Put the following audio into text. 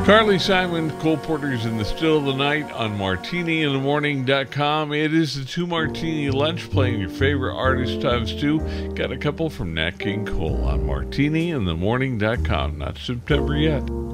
Carly Simon, Cole Porter's in the Still of the Night on martiniinthemorning.com. It is the Two Martini Lunch, playing your favorite artist times two. Got a couple from Nat King Cole on martiniinthemorning.com. Not September yet.